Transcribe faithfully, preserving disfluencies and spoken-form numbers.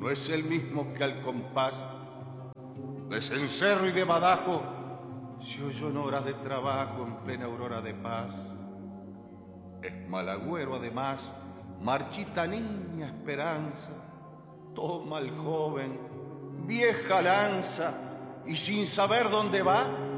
no es el mismo que al compás de cencerro y de badajo se oyó en horas de trabajo en plena aurora de paz. Es malagüero además, marchita niña esperanza, toma al joven, vieja lanza, y sin saber dónde va,